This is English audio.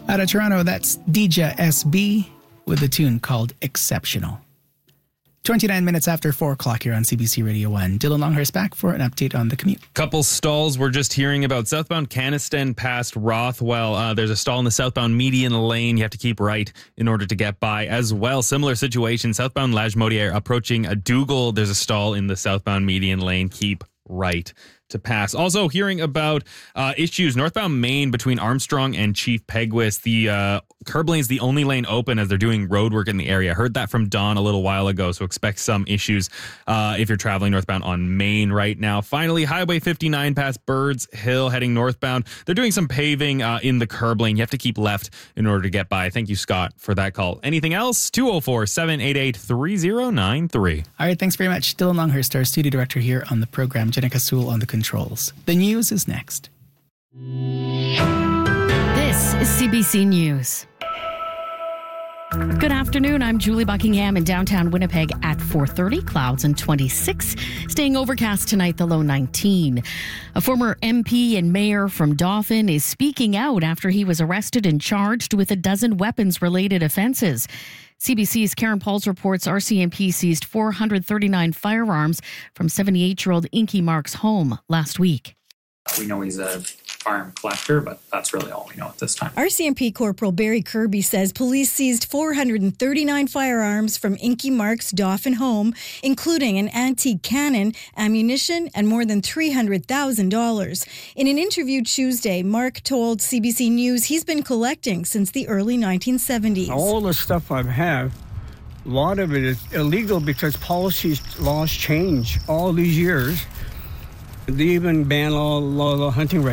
Out of Toronto, that's Dija SB with a tune called Exceptional. 29 minutes after 4 o'clock here on CBC Radio 1. Dylan Longhurst back for an update on the commute. Couple stalls we're just hearing about. Southbound Caniston past Rothwell. There's a stall in the southbound median lane. You have to keep right in order to get by as well. Similar situation. Southbound Lagimodiere approaching a Dougal. There's a stall in the southbound median lane. Keep right to pass. Also hearing about issues northbound Main between Armstrong and Chief Peguis. The curb lane's the only lane open as they're doing road work in the area. Heard that from Don a little while ago, so expect some issues if you're traveling northbound on Main right now. Finally, Highway 59 past Birds Hill heading northbound. They're doing some paving in the curb lane. You have to keep left in order to get by. Thank you, Scott, for that call. Anything else? 204-788-3093. All right, thanks very much. Dylan Longhurst, our studio director here on the program. Jenica Sewell on the controls. The news is next. This is CBC News. Good afternoon. I'm Julie Buckingham in downtown Winnipeg at 4:30. Clouds and 26. Staying overcast tonight, the low 19. A former MP and mayor from Dauphin is speaking out after he was arrested and charged with a dozen weapons-related offenses. CBC's Karen Pauls reports RCMP seized 439 firearms from 78-year-old Inky Mark's home last week. We know he's a firearm collector, but that's really all we know at this time. RCMP Corporal Barry Kirby says police seized 439 firearms from Inky Mark's Dauphin home, including an antique cannon, ammunition, and more than $300,000. In an interview Tuesday, Mark told CBC News he's been collecting since the early 1970s. All the stuff I have, a lot of it is illegal because policies, laws change all these years. They even ban all the hunting rights.